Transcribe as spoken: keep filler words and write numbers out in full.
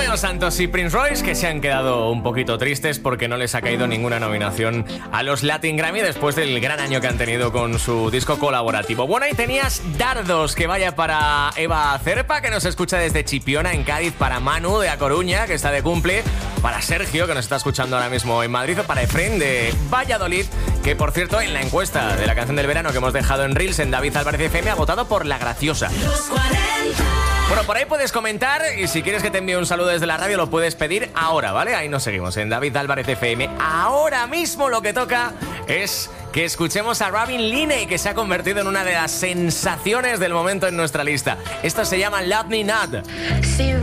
Romeo Santos y Prince Royce, que se han quedado un poquito tristes porque no les ha caído ninguna nominación a los Latin Grammy después del gran año que han tenido con su disco colaborativo. Bueno, ahí tenías Dardos, que vaya para Eva Cerpa, que nos escucha desde Chipiona, en Cádiz, para Manu de A Coruña, que está de cumple, para Sergio, que nos está escuchando ahora mismo en Madrid, o para Efren de Valladolid, que por cierto en la encuesta de la canción del verano que hemos dejado en Reels en David Álvarez F M ha votado por La Graciosa. Los cuarenta. Bueno, por ahí puedes comentar y si quieres que te envíe un saludo desde la radio lo puedes pedir ahora, ¿vale? Ahí nos seguimos en David Álvarez F M. Ahora mismo lo que toca es que escuchemos a Robin Linney, que se ha convertido en una de las sensaciones del momento en nuestra lista. Esto se llama Love Me Not. See